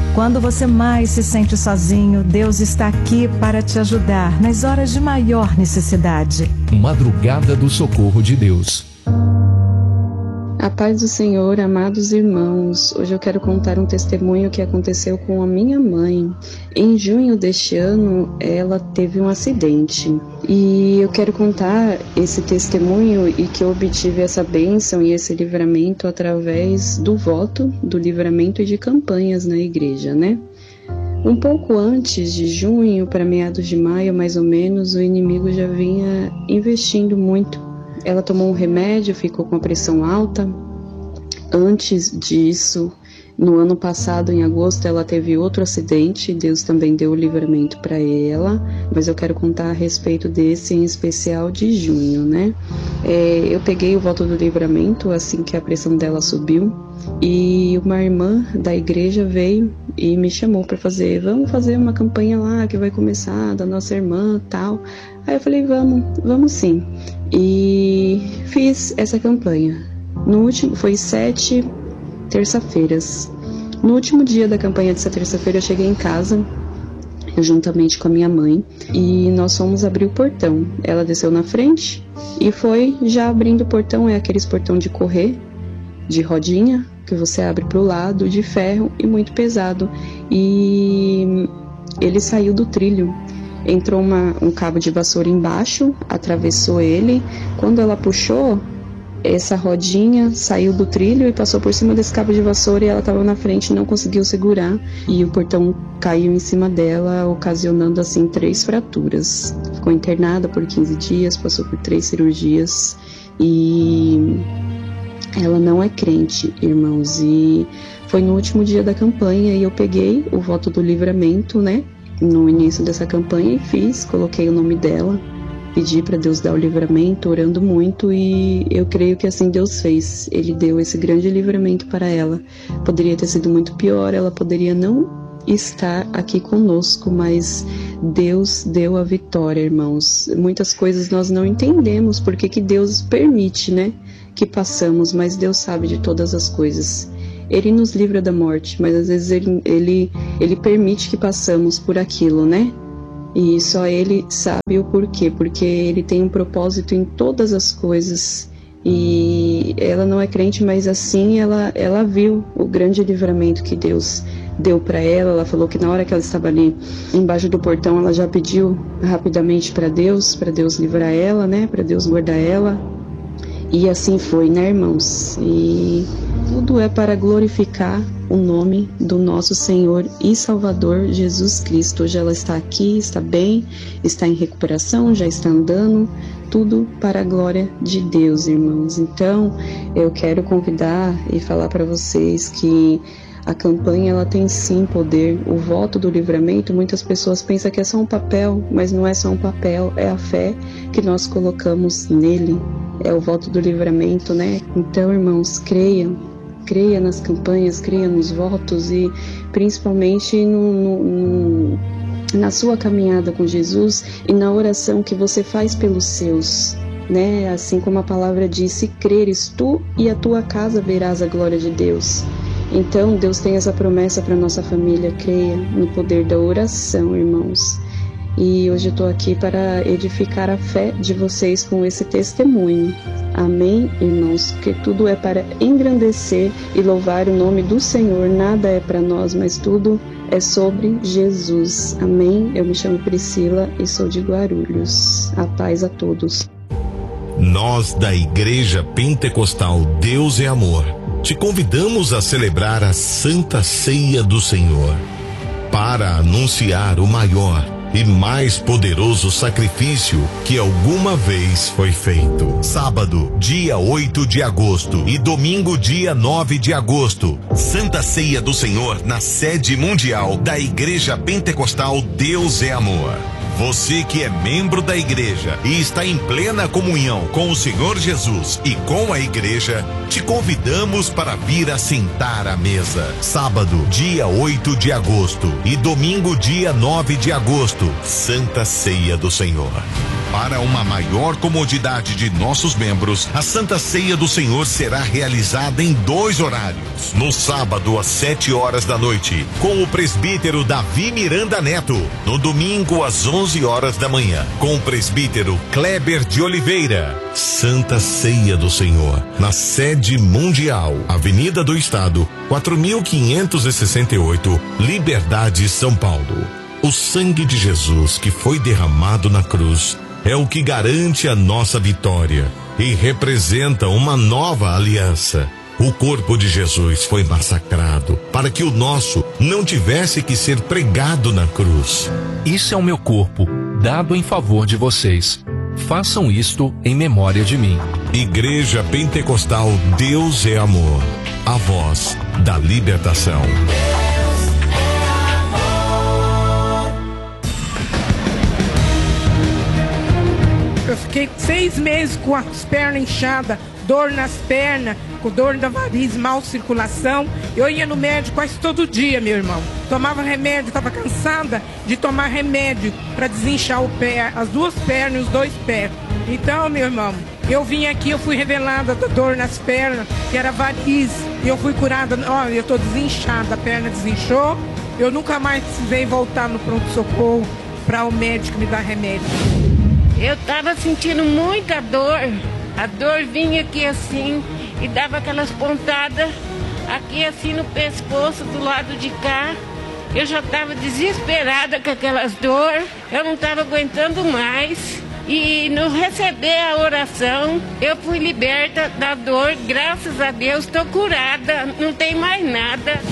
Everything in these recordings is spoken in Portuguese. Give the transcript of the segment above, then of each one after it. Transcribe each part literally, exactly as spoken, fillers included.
Quando você mais se sente sozinho, Deus está aqui para te ajudar nas horas de maior necessidade. Madrugada do Socorro de Deus. A paz do Senhor, amados irmãos. Hoje eu quero contar um testemunho que aconteceu com a minha mãe. Em junho deste ano, ela teve um acidente. E eu quero contar esse testemunho e que eu obtive essa bênção e esse livramento através do voto, do livramento e de campanhas na igreja, né? Um pouco antes de junho, para meados de maio, mais ou menos, o inimigo já vinha investindo muito. Ela tomou um remédio, ficou com a pressão alta. Antes disso, no ano passado, em agosto, ela teve outro acidente. Deus também deu o livramento para ela, mas eu quero contar a respeito desse, em especial de junho, né? É, eu peguei o voto do livramento assim que a pressão dela subiu, e uma irmã da igreja veio e me chamou para fazer, vamos fazer uma campanha lá que vai começar, da nossa irmã, tal. Aí eu falei, vamos, vamos sim. E fiz essa campanha. No último, foi sete terça-feiras. No último dia da campanha dessa terça-feira, eu cheguei em casa, eu, juntamente com a minha mãe, e nós fomos abrir o portão. Ela desceu na frente e foi já abrindo o portão, é aqueles portão de correr, de rodinha, que você abre para o lado, de ferro e muito pesado. E ele saiu do trilho. Entrou uma, um cabo de vassoura embaixo, atravessou ele. Quando ela puxou, essa rodinha saiu do trilho e passou por cima desse cabo de vassoura, e ela estava na frente e não conseguiu segurar. E o portão caiu em cima dela, ocasionando assim três fraturas. Ficou internada por quinze dias, passou por três cirurgias. E ela não é crente, irmãos. E foi no último dia da campanha e eu peguei o voto do livramento, né? No início dessa campanha, e fiz, coloquei o nome dela, pedi para Deus dar o livramento, orando muito, e eu creio que assim Deus fez. Ele deu esse grande livramento para ela. Poderia ter sido muito pior, ela poderia não estar aqui conosco, mas Deus deu a vitória, irmãos. Muitas coisas nós não entendemos porque que Deus permite, né, que passamos, mas Deus sabe de todas as coisas. Ele nos livra da morte, mas às vezes ele, ele, ele permite que passamos por aquilo, né? E só Ele sabe o porquê, porque Ele tem um propósito em todas as coisas. E ela não é crente, mas assim ela, ela viu o grande livramento que Deus deu para ela. Ela falou que na hora que ela estava ali embaixo do portão, ela já pediu rapidamente para Deus, para Deus livrar ela, né? Para Deus guardar ela. E assim foi, né, irmãos? E tudo é para glorificar o nome do nosso Senhor e Salvador Jesus Cristo. Hoje ela está aqui, está bem, está em recuperação, já está andando, tudo para a glória de Deus, irmãos. Então, eu quero convidar e falar para vocês que a campanha, ela tem sim poder. O voto do livramento, muitas pessoas pensam que é só um papel, mas não é só um papel, é a fé que nós colocamos nele. É o voto do livramento, né? Então, irmãos, creiam, creia nas campanhas, creia nos votos e principalmente no, no, no, na sua caminhada com Jesus e na oração que você faz pelos seus, né? Assim como a palavra diz, se creres tu e a tua casa verás a glória de Deus. Então, Deus tem essa promessa para nossa família. Creia no poder da oração, irmãos. E hoje eu estou aqui para edificar a fé de vocês com esse testemunho. Amém, irmãos? Porque tudo é para engrandecer e louvar o nome do Senhor. Nada é para nós, mas tudo é sobre Jesus. Amém? Eu me chamo Priscila e sou de Guarulhos. A paz a todos. Nós da Igreja Pentecostal Deus é Amor te convidamos a celebrar a Santa Ceia do Senhor para anunciar o maior e mais poderoso sacrifício que alguma vez foi feito. Sábado, dia oito de agosto e domingo, dia nove de agosto, Santa Ceia do Senhor na sede mundial da Igreja Pentecostal Deus é Amor. Você que é membro da igreja e está em plena comunhão com o Senhor Jesus e com a igreja, te convidamos para vir assentar à mesa. Sábado, dia oito de agosto e domingo, dia nove de agosto, Santa Ceia do Senhor. Para uma maior comodidade de nossos membros, a Santa Ceia do Senhor será realizada em dois horários. No sábado, às sete horas da noite, com o presbítero Davi Miranda Neto. No domingo, às onze horas da manhã, com o presbítero Kleber de Oliveira. Santa Ceia do Senhor, na sede mundial, Avenida do Estado, quatro mil quinhentos e sessenta e oito, Liberdade, São Paulo. O sangue de Jesus que foi derramado na cruz é o que garante a nossa vitória e representa uma nova aliança. O corpo de Jesus foi massacrado para que o nosso não tivesse que ser pregado na cruz. Isso é o meu corpo, dado em favor de vocês. Façam isto em memória de mim. Igreja Pentecostal Deus é Amor, a voz da libertação. Eu fiquei seis meses com as pernas inchadas, dor nas pernas, com dor da variz, mal circulação. Eu ia no médico quase todo dia, meu irmão. Tomava remédio, estava cansada de tomar remédio para desinchar o pé, as duas pernas e os dois pés. Então, meu irmão, eu vim aqui, eu fui revelada da dor nas pernas, que era variz. E eu fui curada, olha, eu estou desinchada, a perna desinchou. Eu nunca mais precisei voltar no pronto-socorro para o médico me dar remédio. Eu tava sentindo muita dor, a dor vinha aqui assim e dava aquelas pontadas aqui assim no pescoço do lado de cá. Eu já tava desesperada com aquelas dores, eu não tava aguentando mais. E no receber a oração, eu fui liberta da dor, graças a Deus, estou curada, não tem mais nada.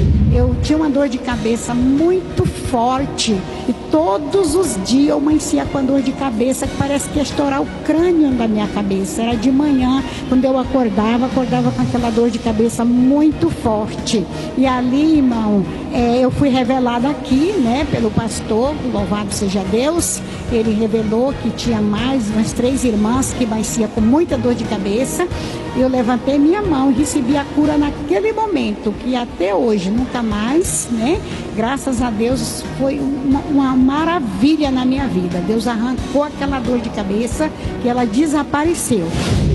Eu tinha uma dor de cabeça muito forte e todos os dias eu amanhecia com a dor de cabeça que parece que ia estourar o crânio da minha cabeça. Era de manhã, quando eu acordava, acordava com aquela dor de cabeça muito forte. E ali, irmão, é, eu fui revelada aqui, né, pelo pastor, louvado seja Deus. Ele revelou que tinha mais umas três irmãs que amanhecia com muita dor de cabeça. Eu levantei minha mão e recebi a cura naquele momento, que até hoje, nunca mais, né? Graças a Deus, foi uma, uma maravilha na minha vida. Deus arrancou aquela dor de cabeça que ela desapareceu.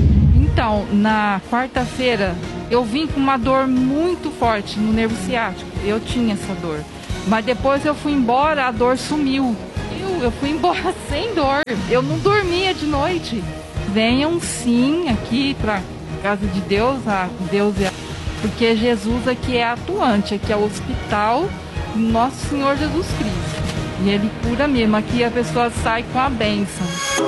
Então, na quarta-feira, eu vim com uma dor muito forte no nervo ciático. Eu tinha essa dor. Mas depois eu fui embora, a dor sumiu. Eu, eu fui embora sem dor. Eu não dormia de noite. Venham sim aqui para casa de Deus, a Deus é, porque Jesus aqui é atuante, aqui é o hospital do nosso Senhor Jesus Cristo. E Ele cura mesmo, aqui a pessoa sai com a bênção.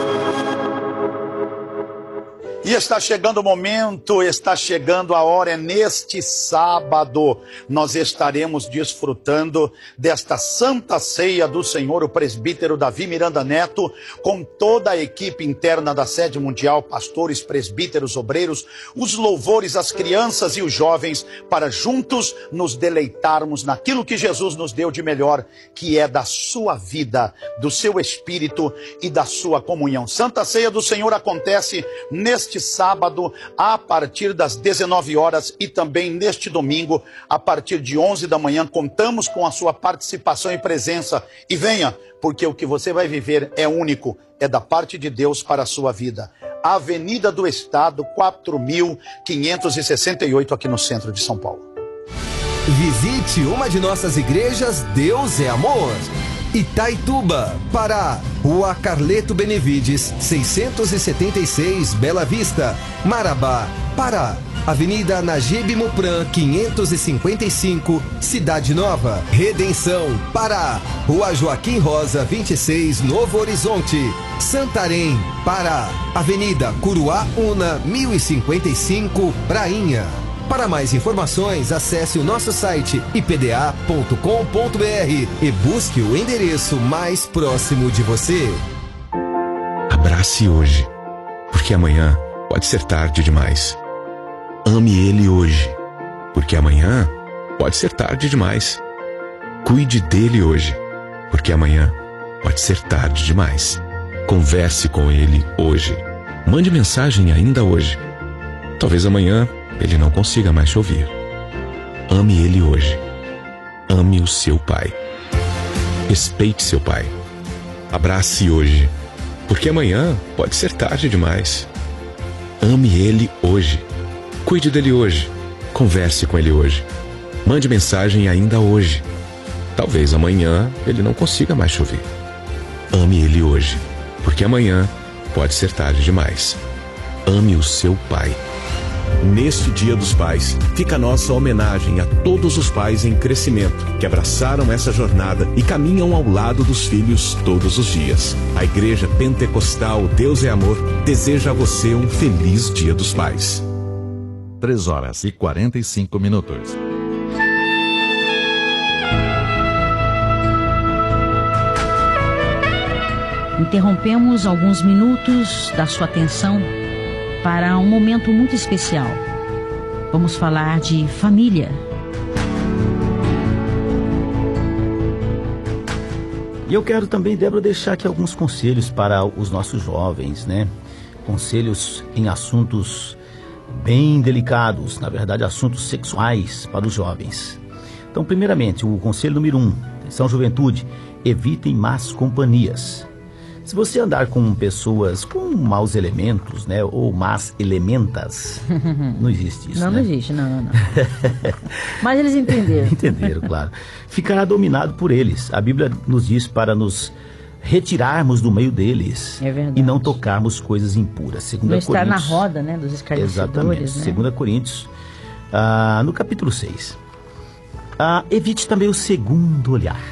E está chegando o momento, está chegando a hora, é neste sábado nós estaremos desfrutando desta Santa Ceia do Senhor, o presbítero Davi Miranda Neto, com toda a equipe interna da sede mundial, pastores, presbíteros, obreiros, os louvores, as crianças e os jovens, para juntos nos deleitarmos naquilo que Jesus nos deu de melhor, que é da sua vida, do seu espírito e da sua comunhão. Santa Ceia do Senhor acontece neste sábado a partir das dezenove horas e também neste domingo a partir de onze da manhã. Contamos com a sua participação e presença, e venha, porque o que você vai viver é único, é da parte de Deus para a sua vida. Avenida do Estado, quatro mil quinhentos e sessenta e oito, aqui no centro de São Paulo. Visite uma de nossas igrejas Deus é Amor. Itaituba, Pará, Rua Carleto Benevides, seiscentos e setenta e seis, Bela Vista. Marabá, Pará, Avenida Najib Mupran, quinhentos e cinquenta e cinco, Cidade Nova. Redenção, Pará, Rua Joaquim Rosa, vinte e seis, Novo Horizonte. Santarém, Pará, Avenida Curuá Una, mil e cinquenta e cinco, Prainha. Para mais informações, acesse o nosso site i p d a ponto com ponto b r e busque o endereço mais próximo de você. Abrace hoje, porque amanhã pode ser tarde demais. Ame ele hoje, porque amanhã pode ser tarde demais. Cuide dele hoje, porque amanhã pode ser tarde demais. Converse com ele hoje. Mande mensagem ainda hoje. Talvez amanhã ele não consiga mais te ouvir. Ame ele hoje. Ame o seu pai. Respeite seu pai. Abrace hoje, porque amanhã pode ser tarde demais. Ame ele hoje. Cuide dele hoje. Converse com ele hoje. Mande mensagem ainda hoje. Talvez amanhã ele não consiga mais te ouvir. Ame ele hoje, porque amanhã pode ser tarde demais. Ame o seu pai. Neste Dia dos Pais, fica a nossa homenagem a todos os pais em crescimento que abraçaram essa jornada e caminham ao lado dos filhos todos os dias. A Igreja Pentecostal Deus é Amor deseja a você um feliz Dia dos Pais. três horas e quarenta e cinco minutos. Interrompemos alguns minutos da sua atenção para um momento muito especial. Vamos falar de família. E eu quero também, Débora, deixar aqui alguns conselhos para os nossos jovens, né? Conselhos em assuntos bem delicados, na verdade, assuntos sexuais para os jovens. Então, primeiramente, o conselho número um, atenção juventude, evitem más companhias. Se você andar com pessoas com maus elementos, né, ou más elementas, não existe isso, Não, né? não existe, não, não, não. Mas eles entenderam. Entenderam, claro. Ficará dominado por eles. A Bíblia nos diz para nos retirarmos do meio deles. É verdade. E não tocarmos coisas impuras. Segunda Não estar na Coríntios, roda, né, dos escarnecedores. exatamente. Né? Segunda Coríntios, ah, no capítulo seis. Ah, evite também o segundo olhar.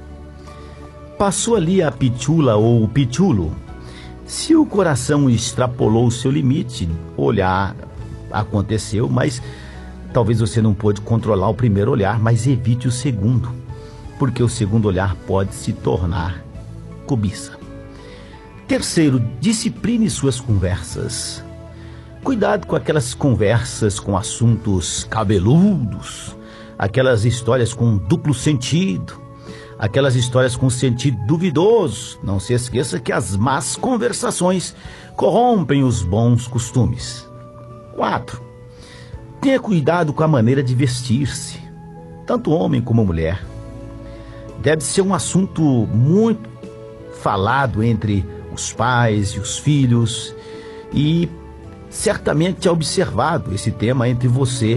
Passou ali a pitula ou o pitulo. Se o coração extrapolou o seu limite, olhar aconteceu, mas talvez você não pôde controlar o primeiro olhar, mas evite o segundo, porque o segundo olhar pode se tornar cobiça. Terceiro, discipline suas conversas. Cuidado com aquelas conversas com assuntos cabeludos, aquelas histórias com duplo sentido, aquelas histórias com sentido duvidoso. Não se esqueça que as más conversações corrompem os bons costumes. Quatro, tenha cuidado com a maneira de vestir-se, tanto homem como mulher. Deve ser um assunto muito falado entre os pais e os filhos, e certamente é observado esse tema entre você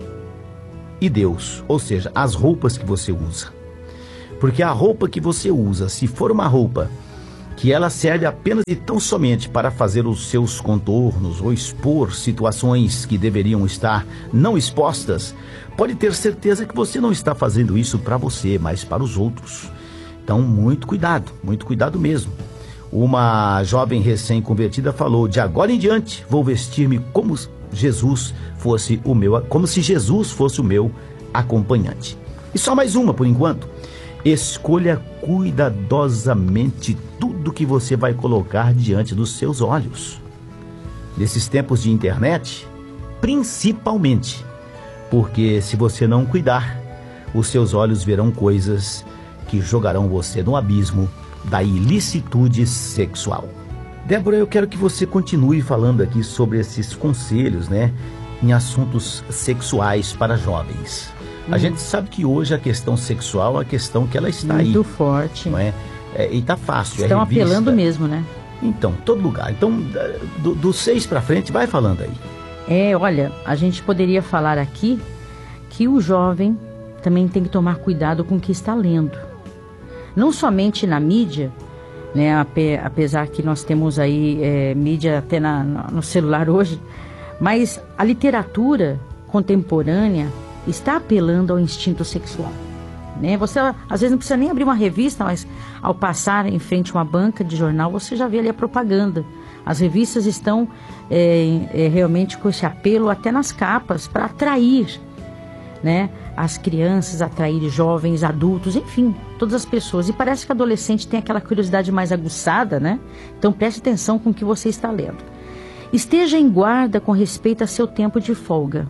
e Deus, ou seja, as roupas que você usa. Porque a roupa que você usa, se for uma roupa que ela serve apenas e tão somente para fazer os seus contornos ou expor situações que deveriam estar não expostas, pode ter certeza que você não está fazendo isso para você, mas para os outros. Então, muito cuidado, muito cuidado mesmo. Uma jovem recém-convertida falou: de agora em diante vou vestir-me como Jesus fosse o meu, como se Jesus fosse o meu acompanhante. E só mais uma por enquanto. Escolha cuidadosamente tudo que você vai colocar diante dos seus olhos. Nesses tempos de internet, principalmente, porque se você não cuidar, os seus olhos verão coisas que jogarão você no abismo da ilicitude sexual. Débora, eu quero que você continue falando aqui sobre esses conselhos, né, em assuntos sexuais para jovens. A hum. gente sabe que hoje a questão sexual é uma questão que ela está muito aí. Muito forte. Não é? É, e está fácil. Estão é apelando mesmo, né? Então, todo lugar. Então, do, do seis para frente, vai falando aí. É, olha, a gente poderia falar aqui que o jovem também tem que tomar cuidado com o que está lendo. Não somente na mídia, né? Apesar que nós temos aí é, mídia até na, no celular hoje, mas a literatura contemporânea está apelando ao instinto sexual, né? Você às vezes não precisa nem abrir uma revista, mas ao passar em frente a uma banca de jornal, você já vê ali a propaganda. As revistas estão é, é, realmente com esse apelo até nas capas para atrair, né, as crianças, atrair jovens, adultos, enfim, todas as pessoas. E parece que o adolescente tem aquela curiosidade mais aguçada, né? Então preste atenção com o que você está lendo. Esteja em guarda com respeito a seu tempo de folga.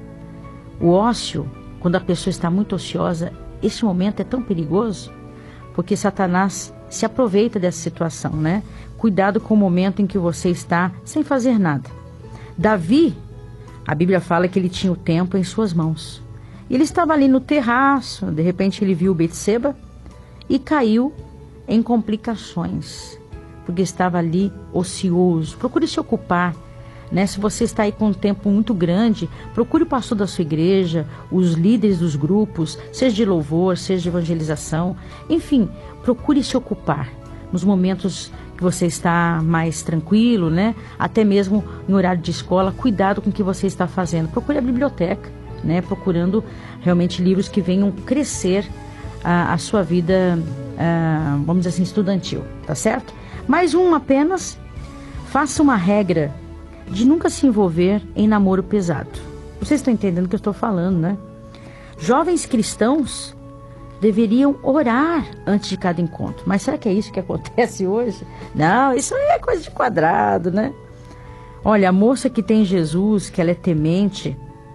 O ócio, quando a pessoa está muito ociosa, esse momento é tão perigoso, porque Satanás se aproveita dessa situação, né? Cuidado com o momento em que você está sem fazer nada. Davi, a Bíblia fala que ele tinha o tempo em suas mãos. Ele estava ali no terraço, de repente ele viu Betseba e caiu em complicações. porque estava ali ocioso. Procure se ocupar, né? Se você está aí com um tempo muito grande, procure o pastor da sua igreja, os líderes dos grupos, seja de louvor, seja de evangelização. Enfim, procure se ocupar nos momentos que você está mais tranquilo, né? Até mesmo em horário de escola, cuidado com o que você está fazendo. Procure a biblioteca, né? Procurando realmente livros que venham crescer a, a sua vida, a, vamos dizer assim, estudantil, tá certo? Mais um apenas, faça uma regra de nunca se envolver em namoro pesado. Vocês estão entendendo o que eu estou falando, né? Jovens cristãos deveriam orar antes de cada encontro. Mas será que é isso que acontece hoje? Não, isso aí é coisa de quadrado, né? Olha, a moça que tem Jesus, que ela é temente,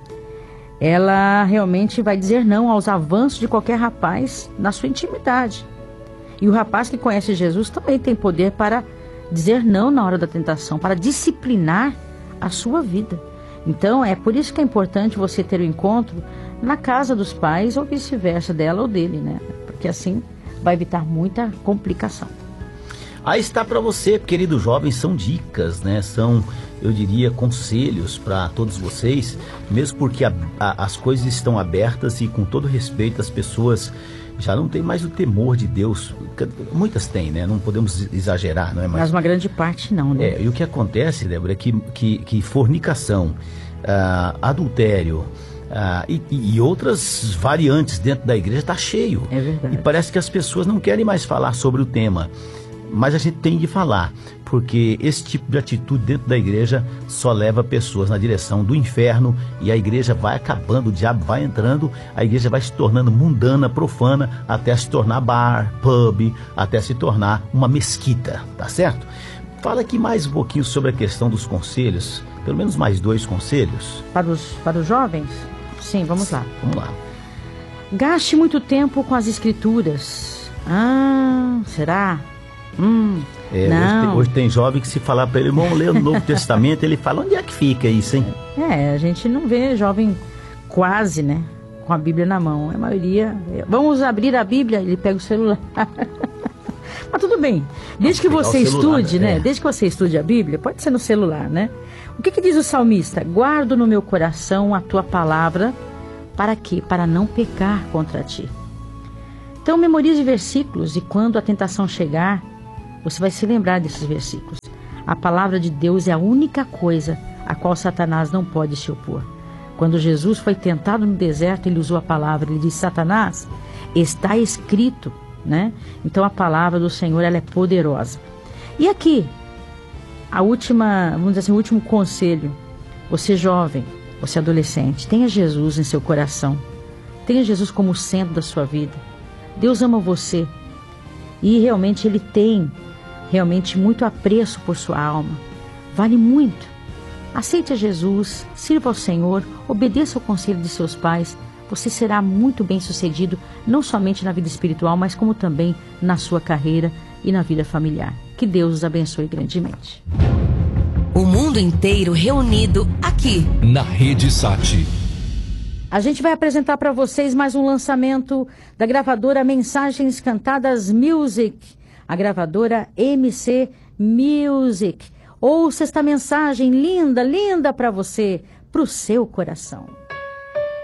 ela realmente vai dizer não aos avanços de qualquer rapaz na sua intimidade. E o rapaz que conhece Jesus também tem poder para dizer não na hora da tentação, para disciplinar a sua vida. Então, é por isso que é importante você ter o um encontro na casa dos pais ou vice-versa, dela ou dele, né? Porque assim vai evitar muita complicação. Aí está para você, querido jovem, são dicas, né? São, eu diria, conselhos para todos vocês, mesmo porque a, a, as coisas estão abertas e com todo respeito as pessoas já não têm mais o temor de Deus. Muitas têm, né? Não podemos exagerar, não é? Mas, Mas uma grande parte não, né? É, e o que acontece, Débora, é que, que, que fornicação, uh, adultério, uh, e, e outras variantes dentro da igreja está cheio. É verdade. E parece que as pessoas não querem mais falar sobre o tema. Mas a gente tem de falar, porque esse tipo de atitude dentro da igreja só leva pessoas na direção do inferno e a igreja vai acabando, o diabo vai entrando, a igreja vai se tornando mundana, profana, até se tornar bar, pub, até se tornar uma mesquita, tá certo? Fala aqui mais um pouquinho sobre a questão dos conselhos, pelo menos mais dois conselhos. Para os, para os jovens? Sim, vamos lá. Vamos lá. Gaste muito tempo com as escrituras. Ah, será? Hum, é, não. Hoje, tem, hoje tem jovem que se falar para ele, irmão, lê o Novo Testamento, ele fala, onde é que fica isso, hein? É, a gente não vê jovem quase, né, com a Bíblia na mão. A maioria, vamos abrir a Bíblia, ele pega o celular. Mas tudo bem, desde que você estude, né, desde que você estude a Bíblia, pode ser no celular, né? O que que diz o salmista? Guardo no meu coração a tua palavra, para quê? Para não pecar contra ti. Então memorize versículos e quando a tentação chegar, você vai se lembrar desses versículos. A palavra de Deus é a única coisa a qual Satanás não pode se opor. Quando Jesus foi tentado no deserto, ele usou a palavra, ele disse, Satanás, está escrito, né? Então a palavra do Senhor, ela é poderosa. E aqui, a última, vamos dizer assim, o último conselho. Você jovem, você adolescente, tenha Jesus em seu coração. Tenha Jesus como centro da sua vida. Deus ama você. E realmente Ele tem realmente muito apreço por sua alma. Vale muito. Aceite a Jesus, sirva ao Senhor, obedeça ao conselho de seus pais. Você será muito bem sucedido, não somente na vida espiritual, mas como também na sua carreira e na vida familiar. Que Deus os abençoe grandemente. O mundo inteiro reunido aqui na Rede Sat. A gente vai apresentar para vocês mais um lançamento da gravadora Mensagens Cantadas Music, a gravadora M C Music. Ouça esta mensagem linda, linda para você, para o seu coração.